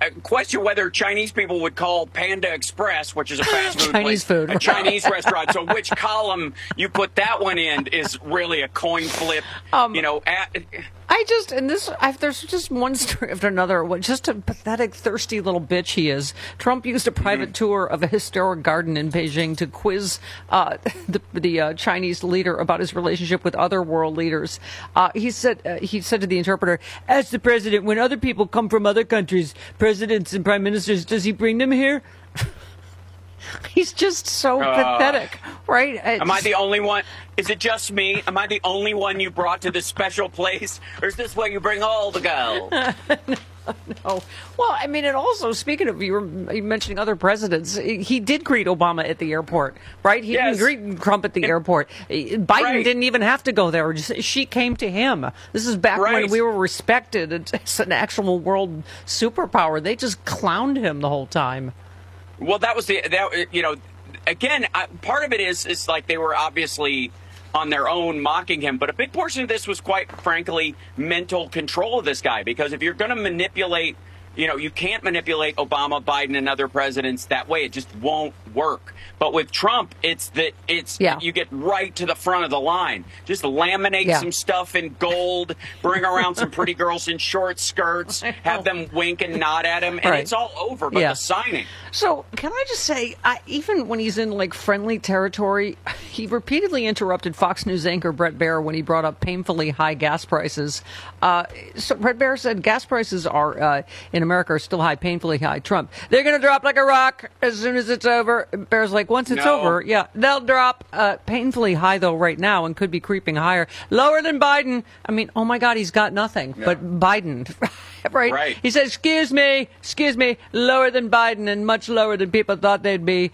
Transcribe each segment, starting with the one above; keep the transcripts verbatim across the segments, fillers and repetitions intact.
question whether Chinese people would call Panda Express, which is a fast food Chinese place, food. a Chinese restaurant. So which column you put that one in is really a coin flip. Um, you know, at, I just, and this, I, there's just one story after another. What, just a pathetic, thirsty little bitch he is. Trump used a private mm-hmm. tour of a historic garden in Beijing to quiz uh, the, the uh, Chinese leader about his relationship with other world leaders. Uh, he said, uh, he said to the interpreter, "As the president, when other people come from other countries, presidents and prime ministers, does he bring them here?" He's just so uh, pathetic, right? It's, am I the only one? Is it just me? Am I the only one you brought to this special place? Or is this where you bring all the girls? no, no. Well, I mean, and also, speaking of, you were mentioning other presidents, he did greet Obama at the airport, right? He yes. didn't greet Trump at the and, airport. Biden right. didn't even have to go there. She came to him. This is back right. when we were respected as an actual world superpower. They just clowned him the whole time. Well, that was the, that, you know, again, I, part of it is, is like they were obviously on their own mocking him. But a big portion of this was, quite frankly, mental control of this guy. Because if you're going to manipulate, you know, you can't manipulate Obama, Biden, and other presidents that way. It just won't work. But with Trump, it's that it's yeah. you get right to the front of the line. Just laminate yeah. some stuff in gold, bring around some pretty girls in short skirts, have them wink and nod at him, and right. it's all over. But yeah. the signing. So can I just say, I, even when he's in like friendly territory, he repeatedly interrupted Fox News anchor Bret Baier when he brought up painfully high gas prices. Uh, so Bret Baier said gas prices are uh, in America are still high, painfully high. Trump, they're going to drop like a rock as soon as it's over. Baier's like, once it's no. over, yeah, they'll drop. Uh, painfully high, though, right now, and could be creeping higher. Lower than Biden. I mean, oh, my God, he's got nothing yeah. but Biden. right? right? He says, excuse me, excuse me, lower than Biden and much lower than people thought they'd be.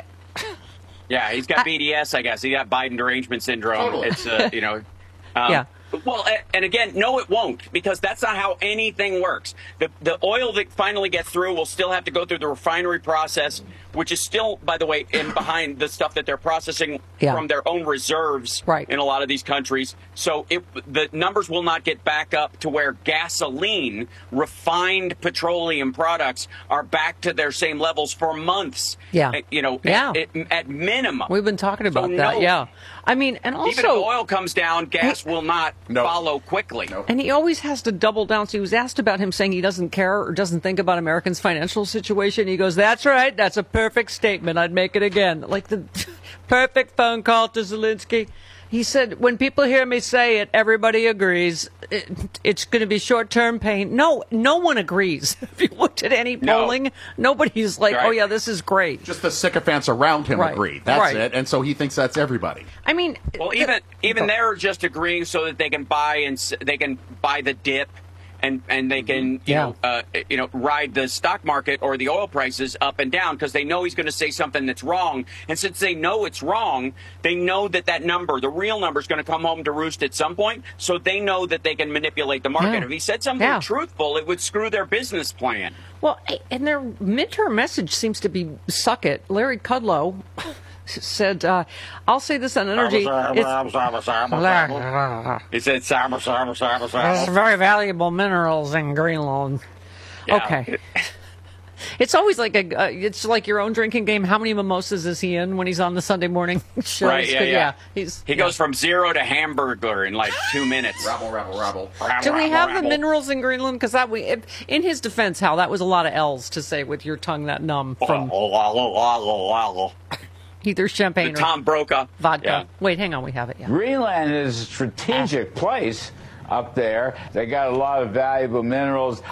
Yeah, he's got I, B D S, I guess. He got Biden derangement syndrome. Totally. It's, uh, you know. Um, yeah. Well, and again, no, it won't, because that's not how anything works. The the oil that finally gets through will still have to go through the refinery process, which is still, by the way, in behind the stuff that they're processing yeah. from their own reserves right. in a lot of these countries. So it, the numbers will not get back up to where gasoline, refined petroleum products, are back to their same levels for months. Yeah. You know, yeah. at, at, at minimum. We've been talking about so that, no, yeah. I mean, and also... even if oil comes down, gas I, will not nope. follow quickly. Nope. And he always has to double down. So he was asked about him saying he doesn't care or doesn't think about Americans' financial situation. He goes, that's right. That's a perfect statement. I'd make it again. Like the perfect phone call to Zelensky. He said, when people hear me say it, everybody agrees. It, it's going to be short-term pain. No, no one agrees. If you looked at any polling, no. nobody's like, right. oh, yeah, this is great. Just the sycophants around him right. agree. That's right. it. And so he thinks that's everybody. I mean... Well, even even they're just agreeing so that they can buy and they can buy the dip. And and they can you yeah. know uh, you know ride the stock market or the oil prices up and down because they know he's going to say something that's wrong. And since they know it's wrong, they know that that number, the real number, is going to come home to roost at some point. So they know that they can manipulate the market. Yeah. If he said something yeah. truthful, it would screw their business plan. Well, and their midterm message seems to be suck it. Larry Kudlow said, uh, I'll say this on energy. He said, "Summer, summer, summer, There's summer." very valuable minerals in Greenland. Yeah. Okay. It's always like a, uh, it's like your own drinking game. How many mimosas is he in when he's on the Sunday morning shows? Right, yeah, yeah. yeah he's, he yeah. goes from zero to hamburger in like two minutes. Rabble, rabble, rabble. Do we have rabble. the minerals in Greenland? Because that we, if, in his defense, Hal, that was a lot of L's to say with your tongue that numb from either champagne the or Tom Brokaw vodka. Yeah. Wait, hang on, we have it. Yeah. Greenland is a strategic place up there. They got a lot of valuable minerals.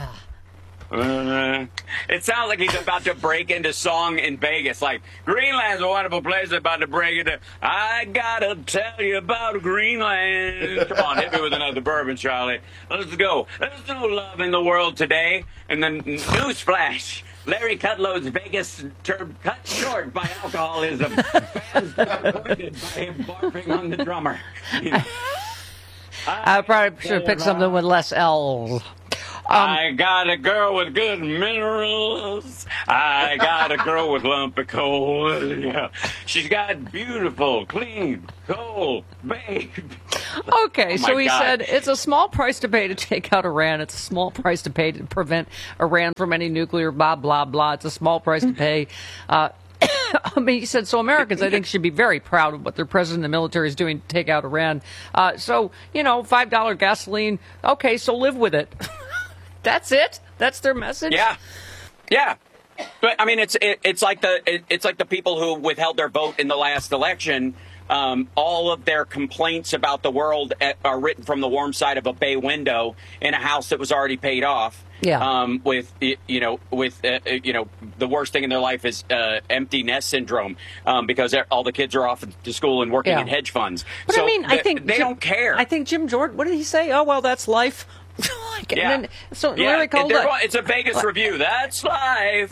Uh, it sounds like he's about to break into song in Vegas. Like, Greenland's a wonderful place, about to break into. I gotta tell you about Greenland. Come on, hit me with another bourbon, Charlie. Let's go. There's no love in the world today. And then, newsflash. Larry Kudlow's Vegas term cut short by alcoholism. Fans disappointed by him barfing on the drummer. You know. I probably should have picked something with less L's. I got a girl with good minerals. I got a girl with lump of coal. Yeah. She's got beautiful, clean coal, babe. Okay, Oh, so my he God. said it's a small price to pay to take out Iran. It's a small price to pay to prevent Iran from any nuclear blah, blah, blah. It's a small price to pay. Uh, I mean, he said, so Americans, I think, should be very proud of what their president and the military is doing to take out Iran. Uh, so, you know, five dollars gasoline. Okay, so live with it. That's it? That's their message? Yeah, yeah. But I mean, it's it, it's like the it, it's like the people who withheld their vote in the last election. Um, all of their complaints about the world are written from the warm side of a bay window in a house that was already paid off. Yeah. Um, with you know, with uh, you know, the worst thing in their life is uh, empty nest syndrome, um, because all the kids are off to school and working Yeah. in hedge funds. But so I mean, I th- think they Jim, don't care. I think Jim Jordan, what did he say? Oh, well, that's life. Like, yeah. and then, so yeah. Larry called They're it. going- It's a Vegas review. That's life.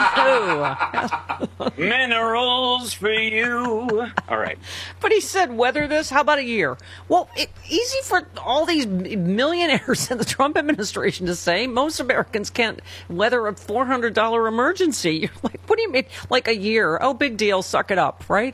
Ooh. Minerals for you. All right. But he said, weather this, how about a year? Well, it, easy for all these millionaires in the Trump administration to say. Most Americans can't weather a four hundred dollars emergency. You're like, what do you mean? Like a year? Oh, big deal. Suck it up, right?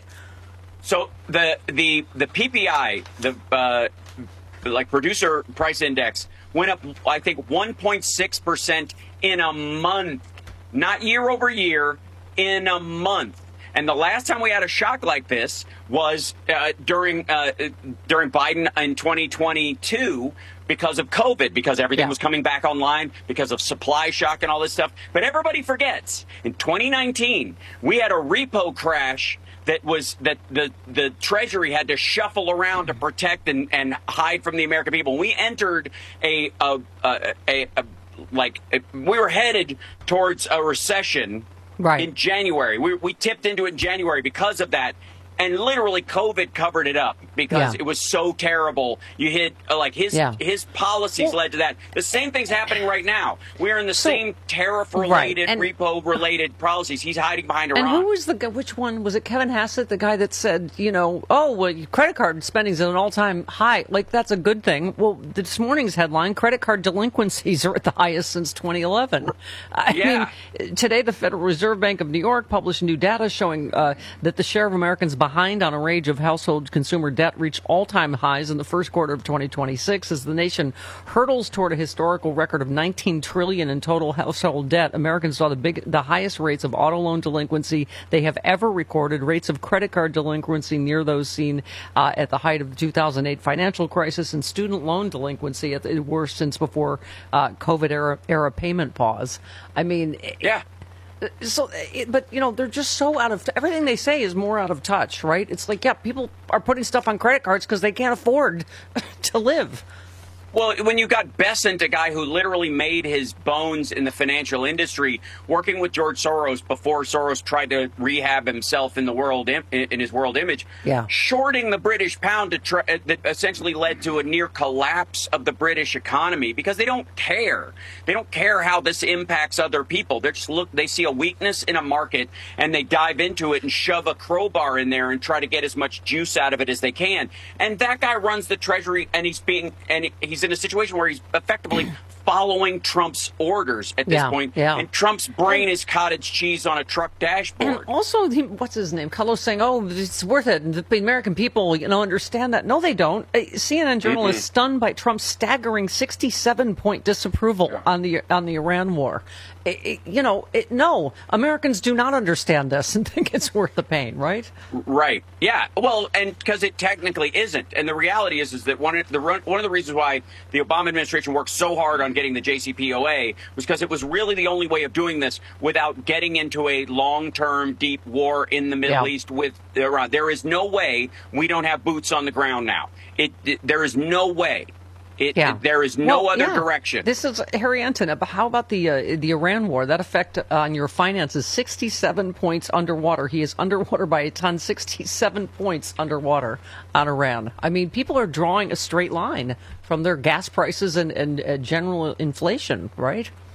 So the the the P P I, the uh, like producer price index, went up, I think, one point six percent in a month, not year over year, in a month. And the last time we had a shock like this was uh, during uh, during Biden in twenty twenty-two because of COVID, because everything Yeah. was coming back online, because of supply shock and all this stuff. But everybody forgets, in twenty nineteen, we had a repo crash that was that the the Treasury had to shuffle around to protect and, and hide from the American people. We entered a a, a, a, a like a, we were headed towards a recession Right. in January. We we tipped into it in January because of that. And literally, COVID covered it up because Yeah. it was so terrible. You hit uh, like his Yeah. his policies Well- led to that. The same thing's happening right now. We're in the So- same tariff-related, Right. And- repo-related policies. He's hiding behind And Iran. who was the guy? Which one was it? Kevin Hassett, the guy that said, you know, oh, well, credit card spending's at an all-time high. Like that's a good thing. Well, this morning's headline: credit card delinquencies are at the highest since twenty eleven. I Yeah. mean, today the Federal Reserve Bank of New York published new data showing uh, that the share of Americans behind on a range of household consumer debt reached all-time highs in the first quarter of twenty twenty-six as the nation hurdles toward a historical record of nineteen trillion dollars in total household debt. Americans saw the big, the highest rates of auto loan delinquency they have ever recorded, rates of credit card delinquency near those seen uh, at the height of the two thousand eight financial crisis, and student loan delinquency at the worst since before uh, COVID era, era payment pause. I mean, yeah. so, it, but you know, they're just so out of everything they say is more out of touch, right? It's like, yeah, people are putting stuff on credit cards because they can't afford to live. Well, when you got Bessent, a guy who literally made his bones in the financial industry, working with George Soros before Soros tried to rehab himself in the world im- in his world image, Yeah. shorting the British pound to try, that essentially led to a near collapse of the British economy because they don't care. They don't care how this impacts other people. They just look. They see a weakness in a market and they dive into it and shove a crowbar in there and try to get as much juice out of it as they can. And that guy runs the Treasury, and he's being and he's in a situation where he's effectively following Trump's orders at this Yeah, point. yeah. And Trump's brain is cottage cheese on a truck And dashboard. also, he, what's his name? Carlos saying, "Oh, it's worth it." And the American people, you know, understand that. No, they don't. A C N N journalist Mm-hmm. stunned by Trump's staggering sixty-seven point disapproval Yeah. on the on the Iran war. It, it, you know, it, no, Americans do not understand this and think it's worth the pain, right? Right. Yeah. Well, and because it technically isn't. And the reality is, is that one of the one of the reasons why the Obama administration worked so hard on getting the J C P O A was because it was really the only way of doing this without getting into a long-term, deep war in the Middle Yeah. East with Iran. There is no way we don't have boots on the ground now. It, it there is no way. It, Yeah. it- there is no Well, other yeah. direction. This is Harry Anton. But how about the uh, the Iran war? That effect on your finances? Sixty-seven points underwater. He is underwater by a ton. Sixty-seven points underwater on Iran. I mean, people are drawing a straight line from their gas prices and and uh, general inflation, right?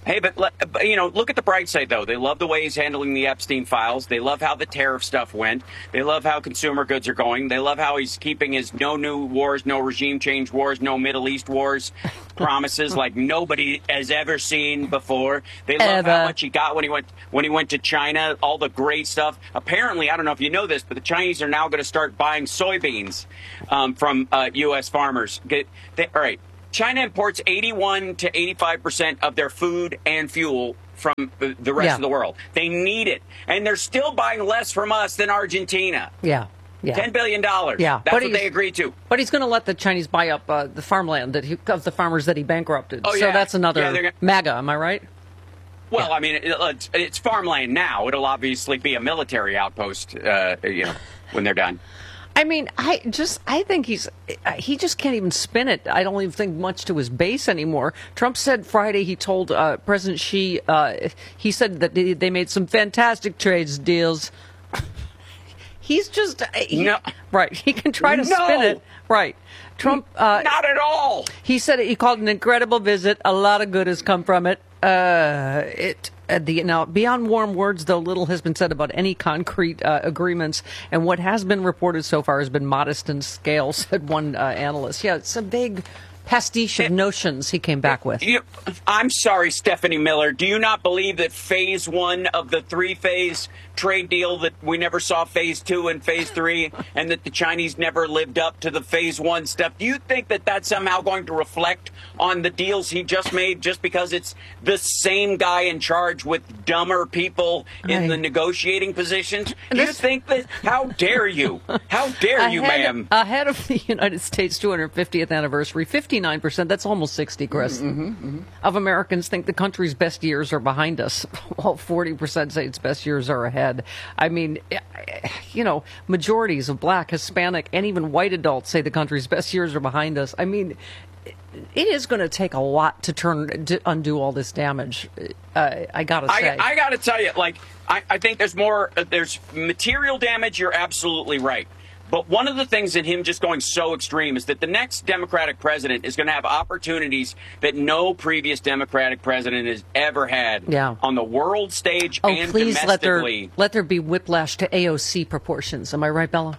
Hey, but, but, you know, look at the bright side, though. They love the way he's handling the Epstein files. They love how the tariff stuff went. They love how consumer goods are going. They love how he's keeping his no new wars, no regime change wars, no Middle East wars promises like nobody has ever seen before. They love Ever. how much he got when he went when he went to China, all the great stuff. Apparently, I don't know if you know this, but the Chinese are now going to start buying soybeans um, from uh, U S farmers. Get, they, all right. China imports eighty-one to eighty-five percent of their food and fuel from the rest Yeah. of the world. They need it. And they're still buying less from us than Argentina. Yeah. Yeah. ten billion dollars. Yeah. That's But what he's- they agreed to. But he's going to let the Chinese buy up uh, the farmland that he, of the farmers that he bankrupted. Oh, so yeah. that's another Yeah, they're gonna- MAGA, am I right? Well, I mean, it, it's, it's farmland now. It'll obviously be a military outpost, uh, you know, when they're done. I mean, I just, I think he's, he just can't even spin it. I don't even think much to his base anymore. Trump said Friday, he told uh, President Xi, uh, he said that they, they made some fantastic trades deals. He's just, he, No. right, he can try to No. spin it. Right. Trump, uh, Not at all. he said it, he called it an incredible visit. A lot of good has come from it. Uh, it uh, the now beyond warm words, though, little has been said about any concrete uh, agreements, and what has been reported so far has been modest in scale, said one uh, analyst. Yeah, it's a big pastiche of notions he came back with. You, I'm sorry, Stephanie Miller. Do you not believe that phase one of the three-phase trade deal, that we never saw phase two and phase three, and that the Chinese never lived up to the phase one stuff? Do you think that that's somehow going to reflect on the deals he just made just because it's the same guy in charge with dumber people in Right. the negotiating positions? And Do you this- think that? How dare you? How dare you, Ahead- ma'am? Ahead of the United States two hundred fiftieth anniversary, fifty-nine percent, that's almost sixty, Chris, of Americans think the country's best years are behind us, while forty percent say its best years are ahead. I mean, you know, majorities of black, Hispanic, and even white adults say the country's best years are behind us. I mean, it is going to take a lot to turn to undo all this damage. Uh, I gotta say, I, I got to tell you, like, I, I think there's more, uh, there's material damage. You're absolutely right. But one of the things in him just going so extreme is that the next Democratic president is going to have opportunities that no previous Democratic president has ever had Yeah. on the world stage oh and please let there domestically. let there be whiplash to A O C proportions. Am I right, Bella?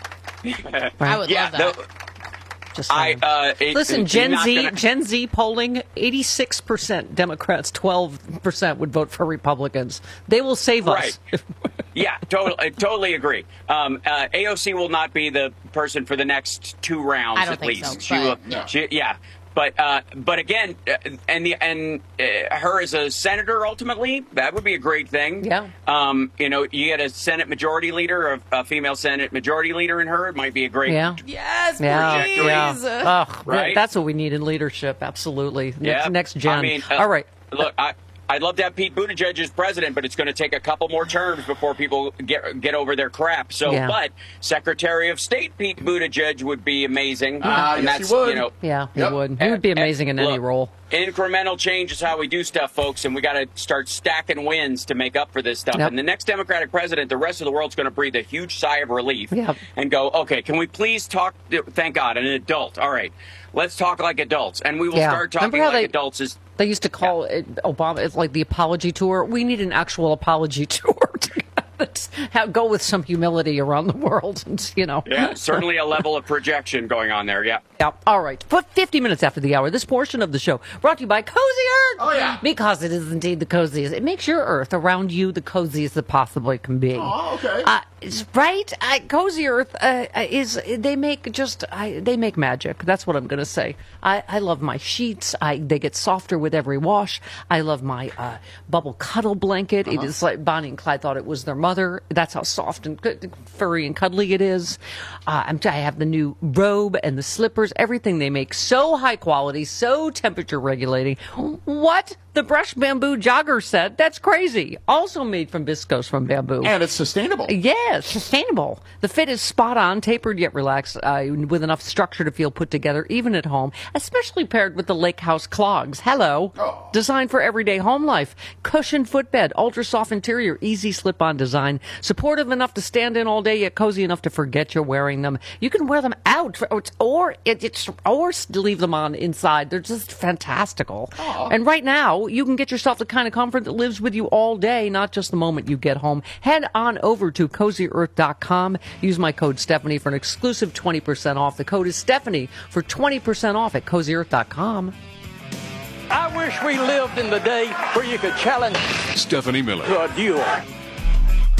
I would yeah, love that. the- Just I, saying. uh, it- Listen, it's Gen not Z, gonna- Gen Z polling, eighty-six percent Democrats, twelve percent would vote for Republicans. They will save us. Right. Yeah, totally, I totally agree. Um, uh, A O C will not be the person for the next two rounds, I don't at think least. so, she but- will, Yeah. she, yeah. But uh, but again, uh, and the and uh, her as a senator ultimately, that would be a great thing. Yeah. Um, you know, you get a Senate Majority Leader, a, a female Senate Majority Leader in her. It might be a great. Yeah. Yes, Yeah, please. yeah. Ugh, Right? That's what we need in leadership. Absolutely. Next, Yeah. next gen. I mean, uh, All right. Look, I. I'd love to have Pete Buttigieg as president, but it's going to take a couple more terms before people get get over their crap. So, Yeah. but Secretary of State Pete Buttigieg would be amazing. Ah, and yes, that's he would. you know, Yeah, he Yep. would. He would be and- amazing in and any look, role. Incremental change is how we do stuff, folks, and we got to start stacking wins to make up for this stuff. Yep. And the next Democratic president, the rest of the world's going to breathe a huge sigh of relief Yep. and go, okay, can we please talk? Thank God, an adult. All right, let's talk like adults, and we will Yeah. start Remember talking how like they- adults. Is They used to call it Obama. It's like the apology tour. We need an actual apology tour. Let's have, go with some humility around the world. And, you know. yeah, certainly a level of projection going on there. Yeah. Yeah. All right. Put fifty minutes after the hour. This portion of the show brought to you by Cozy Earth. Oh, yeah. Because it is indeed the coziest. It makes your earth around you the coziest it possibly can be. Oh, okay. Uh, it's right. Uh, Cozy Earth uh, is. They make just. I, they make magic. That's what I'm going to say. I, I love my sheets. I they get softer with every wash. I love my uh, bubble cuddle blanket. It is like Bonnie and Clyde thought it was their mother. That's how soft and good, furry and cuddly it is. Uh, I'm, I have the new robe and the slippers. Everything they make so high quality, so temperature regulating. What? The Brush Bamboo Jogger set? That's crazy. Also made from viscose from bamboo. And it's sustainable. Yeah, is sustainable. The fit is spot on, tapered yet relaxed, uh, with enough structure to feel put together, even at home, especially paired with the Lake House clogs. Hello. Oh. Designed for everyday home life. Cushioned footbed, ultra soft interior, easy slip-on design, supportive enough to stand in all day, yet cozy enough to forget you're wearing them. You can wear them out, or or, it, it's, or leave them on inside. They're just fantastical. Aww. And right now, you can get yourself the kind of comfort that lives with you all day, not just the moment you get home. Head on over to cozy earth dot com. Use my code Stephanie for an exclusive twenty percent off. The code is Stephanie for twenty percent off at cozy earth dot com. I wish we lived in the day where you could challenge Stephanie Miller. to a duel.